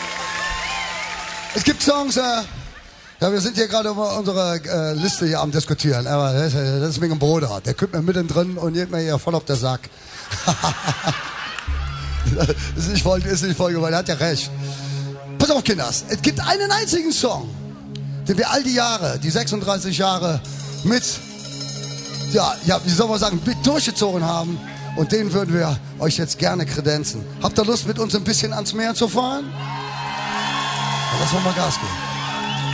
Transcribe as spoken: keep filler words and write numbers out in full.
Es gibt Songs, äh, ja, wir sind hier gerade über unsere äh, Liste hier am Diskutieren, aber das, das ist wegen dem Bruder. Der kümmert mir mittendrin und geht mir hier voll auf den Sack. ist nicht voll, ist nicht voll gewollt, er hat ja recht. Pass auf, Kinders, es gibt einen einzigen Song, den wir all die Jahre, die sechsunddreißig Jahre mit, ja, ja, wie soll man sagen, mit durchgezogen haben. Und den würden wir euch jetzt gerne kredenzen. Habt ihr Lust, mit uns ein bisschen ans Meer zu fahren? Dann lassen wir mal Gas geben.